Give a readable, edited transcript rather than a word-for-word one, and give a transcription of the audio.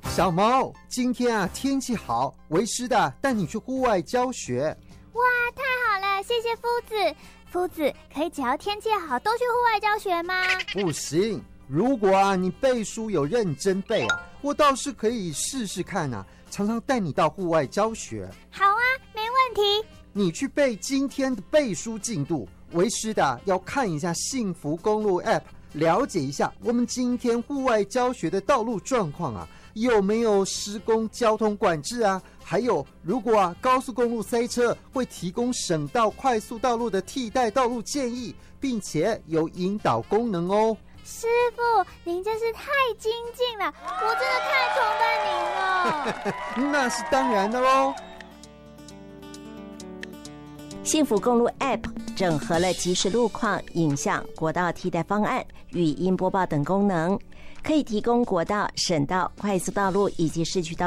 小毛，今天啊天气好，为师的带你去户外教学。 哇，太好了，谢谢夫子。夫子，可以只要天气好都去户外教学吗？ 不行，如果啊你背书有认真背啊，我倒是可以试试看啊，常常带你到户外教学。 好啊，没问题。 你去背今天的背书进度，为师的要看一下幸福公路 App， 了解一下我们今天户外教学的道路状况啊，有没有施工交通管制啊？还有，如果啊高速公路塞车，会提供省道、快速道路的替代道路建议，并且有引导功能哦。 师傅，您真是太精进了，我真的太崇拜您了。 那是当然的喽。 幸福公路 App 整合了即时路况、影像、国道替代方案、语音播报等功能，可以提供国道、省道、快速道路以及市区道